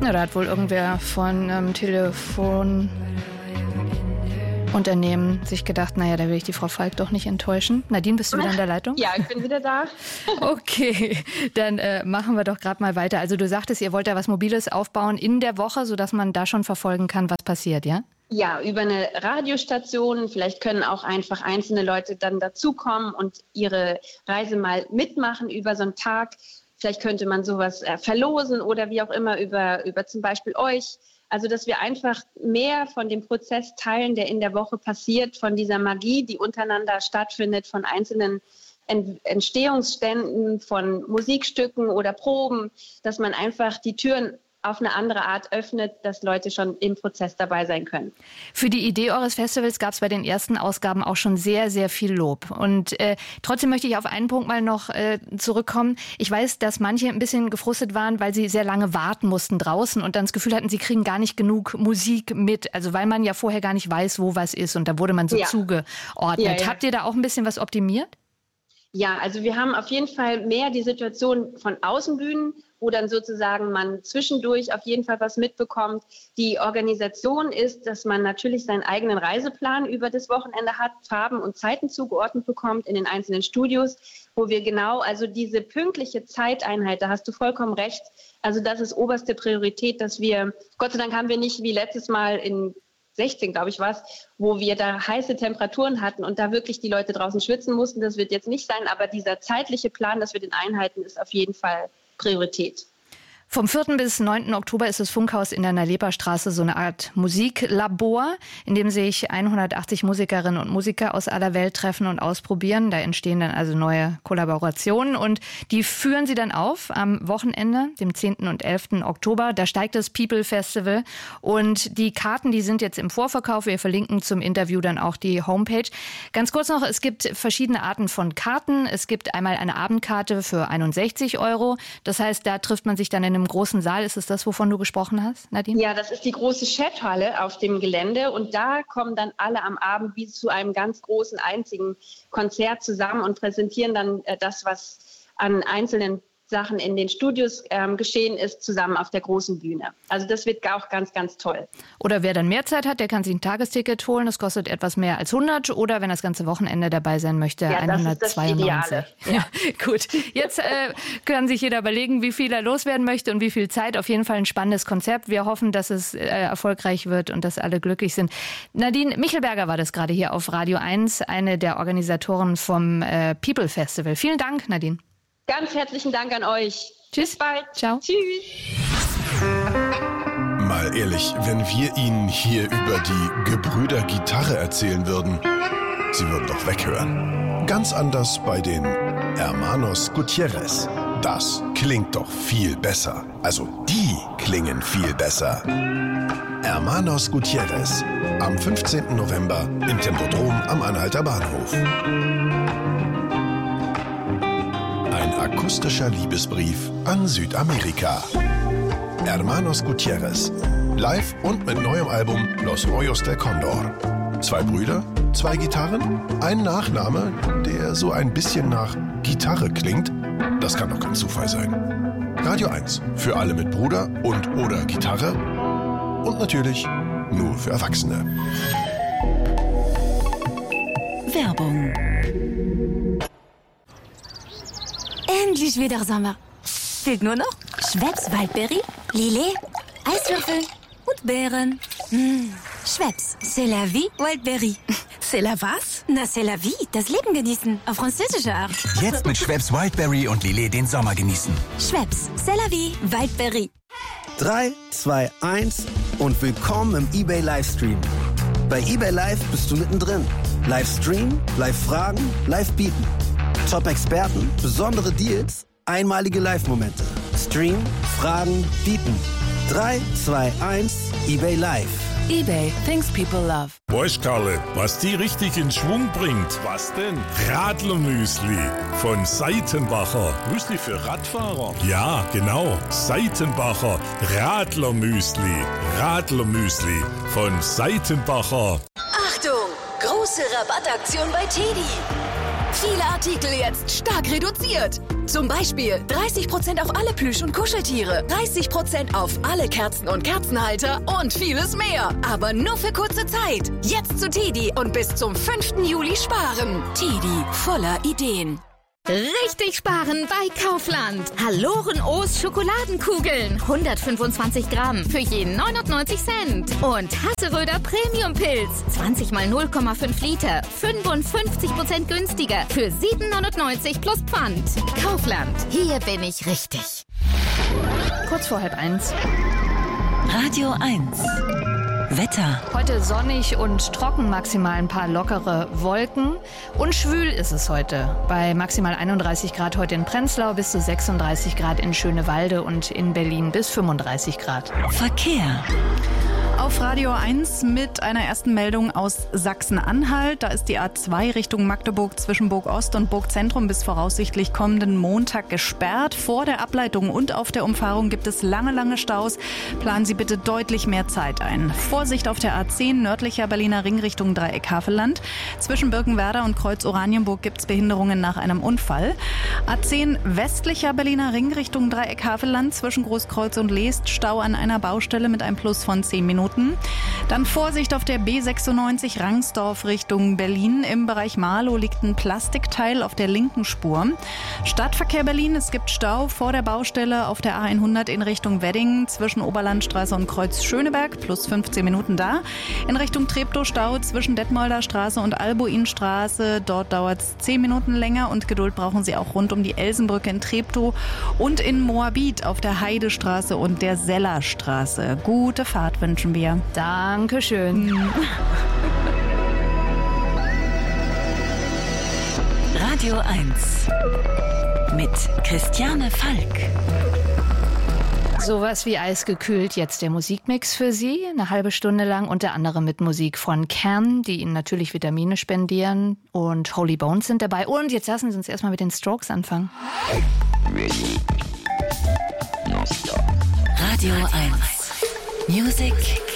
Na, da hat wohl irgendwer von Telefonunternehmen sich gedacht, naja, da will ich die Frau Falk doch nicht enttäuschen. Nadine, bist du wieder in der Leitung? Ja, ich bin wieder da. Okay, dann machen wir doch gerade mal weiter. Also du sagtest, ihr wollt da was Mobiles aufbauen in der Woche, sodass man da schon verfolgen kann, was passiert, ja? Ja, über eine Radiostation. Vielleicht können auch einfach einzelne Leute dann dazukommen und ihre Reise mal mitmachen über so einen Tag. Vielleicht könnte man sowas verlosen oder wie auch immer über zum Beispiel euch. Also, dass wir einfach mehr von dem Prozess teilen, der in der Woche passiert, von dieser Magie, die untereinander stattfindet, von einzelnen Entstehungsständen, von Musikstücken oder Proben, dass man einfach die Türen auf eine andere Art öffnet, dass Leute schon im Prozess dabei sein können. Für die Idee eures Festivals gab es bei den ersten Ausgaben auch schon sehr, sehr viel Lob. Und trotzdem möchte ich auf einen Punkt mal noch zurückkommen. Ich weiß, dass manche ein bisschen gefrustet waren, weil sie sehr lange warten mussten draußen und dann das Gefühl hatten, sie kriegen gar nicht genug Musik mit. Also weil man ja vorher gar nicht weiß, wo was ist und da wurde man so zugeordnet. Ja. Habt ihr da auch ein bisschen was optimiert? Ja, also wir haben auf jeden Fall mehr die Situation von Außenbühnen, wo dann sozusagen man zwischendurch auf jeden Fall was mitbekommt. Die Organisation ist, dass man natürlich seinen eigenen Reiseplan über das Wochenende hat, Farben und Zeiten zugeordnet bekommt in den einzelnen Studios, wo wir genau, also diese pünktliche Zeiteinheit, da hast du vollkommen recht, also das ist oberste Priorität, dass wir, Gott sei Dank haben wir nicht wie letztes Mal in 16, glaube ich, war es, wo wir da heiße Temperaturen hatten und da wirklich die Leute draußen schwitzen mussten. Das wird jetzt nicht sein, aber dieser zeitliche Plan, dass wir den einhalten, ist auf jeden Fall Priorität. Vom 4. bis 9. Oktober ist das Funkhaus in der Nalepa-Straße so eine Art Musiklabor, in dem sich 180 Musikerinnen und Musiker aus aller Welt treffen und ausprobieren. Da entstehen dann also neue Kollaborationen und die führen sie dann auf am Wochenende, dem 10. und 11. Oktober. Da steigt das People Festival und die Karten, die sind jetzt im Vorverkauf. Wir verlinken zum Interview dann auch die Homepage. Ganz kurz noch, es gibt verschiedene Arten von Karten. Es gibt einmal eine Abendkarte für 61 €. Das heißt, da trifft man sich dann in einem großen Saal. Ist es das, wovon du gesprochen hast, Nadine? Ja, das ist die große Chathalle auf dem Gelände und da kommen dann alle am Abend wie zu einem ganz großen, einzigen Konzert zusammen und präsentieren dann das, was an einzelnen Sachen in den Studios geschehen ist, zusammen auf der großen Bühne. Also das wird auch ganz, ganz toll. Oder wer dann mehr Zeit hat, der kann sich ein Tagesticket holen. Das kostet etwas mehr als 100. Oder wenn das ganze Wochenende dabei sein möchte, 192. Das ist das Ideale. Ja, gut. Jetzt kann sich jeder überlegen, wie viel er loswerden möchte und wie viel Zeit. Auf jeden Fall ein spannendes Konzept. Wir hoffen, dass es erfolgreich wird und dass alle glücklich sind. Nadine Michelberger war das gerade hier auf Radio 1, eine der Organisatoren vom People Festival. Vielen Dank, Nadine. Ganz herzlichen Dank an euch. Tschüss. Bis bald. Ciao. Tschüss. Mal ehrlich, wenn wir Ihnen hier über die Gebrüder Gitarre erzählen würden, Sie würden doch weghören. Ganz anders bei den Hermanos Gutierrez. Das klingt doch viel besser. Also die klingen viel besser. Hermanos Gutierrez. Am 15. November im Tempodrom am Anhalter Bahnhof. Ein akustischer Liebesbrief an Südamerika. Hermanos Gutierrez. Live und mit neuem Album Los Rollos del Condor. 2 Brüder, 2 Gitarren, ein Nachname, der so ein bisschen nach Gitarre klingt. Das kann doch kein Zufall sein. Radio 1 für alle mit Bruder und oder Gitarre. Und natürlich nur für Erwachsene. Werbung. Endlich wieder Sommer. Fehlt nur noch Schweppes Waldbeere, Lillet, Eiswürfel und Beeren. Schweppes, c'est la vie, Wildberry. C'est la was? Na, c'est la vie, das Leben genießen, auf französische Art. Jetzt mit Schweppes Wildberry und Lillet den Sommer genießen. Schweppes, c'est la vie, Wildberry. 3, 2, 1 und willkommen im eBay Livestream. Bei eBay Live bist du mittendrin. Livestream, Live-Fragen, Live-Bieten. Top-Experten, besondere Deals, einmalige Live-Momente. Stream, Fragen, Bieten. 3, 2, 1, eBay Live. eBay, things people love. Weißt Karle, was die richtig in Schwung bringt? Was denn? Radlermüsli von Seitenbacher. Müsli für Radfahrer? Ja, genau. Seitenbacher Radlermüsli. Radlermüsli von Seitenbacher. Achtung! Große Rabattaktion bei TEDi. Viele Artikel jetzt stark reduziert. Zum Beispiel 30% auf alle Plüsch- und Kuscheltiere, 30% auf alle Kerzen und Kerzenhalter und vieles mehr. Aber nur für kurze Zeit. Jetzt zu Tedi und bis zum 5. Juli sparen. Tedi, voller Ideen. Richtig sparen bei Kaufland. Haloren O's Schokoladenkugeln. 125 Gramm für je 99 Cent. Und Hasseröder Premium Pilz. 20 mal 0,5 Liter. 55% günstiger für 7,99 plus Pfand. Kaufland. Hier bin ich richtig. Kurz vor 12:30. Radio 1. Wetter. Heute sonnig und trocken, maximal ein paar lockere Wolken. Und schwül ist es heute. Bei maximal 31 Grad heute in Prenzlau, bis zu 36 Grad in Schönewalde und in Berlin bis 35 Grad. Verkehr. Auf Radio 1 mit einer ersten Meldung aus Sachsen-Anhalt. Da ist die A2 Richtung Magdeburg zwischen Burg-Ost und Burgzentrum bis voraussichtlich kommenden Montag gesperrt. Vor der Ableitung und auf der Umfahrung gibt es lange Staus. Planen Sie bitte deutlich mehr Zeit ein. Vorsicht auf der A10 nördlicher Berliner Ring Richtung Dreieck Havelland. Zwischen Birkenwerder und Kreuz Oranienburg gibt es Behinderungen nach einem Unfall. A10 westlicher Berliner Ring Richtung Dreieck Havelland. Zwischen Großkreuz und Leest Stau an einer Baustelle mit einem Plus von 10 Minuten. Dann Vorsicht auf der B96 Rangsdorf Richtung Berlin. Im Bereich Marlow liegt ein Plastikteil auf der linken Spur. Stadtverkehr Berlin, es gibt Stau vor der Baustelle auf der A100 in Richtung Wedding zwischen Oberlandstraße und Kreuz Schöneberg, plus 15 Minuten da. In Richtung Treptow Stau zwischen Detmolder Straße und Albuinstraße. Dort dauert es 10 Minuten länger und Geduld brauchen Sie auch rund um die Elsenbrücke in Treptow und in Moabit auf der Heidestraße und der Sellerstraße. Gute Fahrt wünschen wir. Dankeschön. Radio 1 mit Christiane Falk. Sowas wie eisgekühlt, jetzt der Musikmix für Sie, eine halbe Stunde lang, unter anderem mit Musik von Can, die Ihnen natürlich Vitamine spendieren, und Holy Bones sind dabei. Und jetzt lassen Sie uns erstmal mit den Strokes anfangen. Radio 1 Music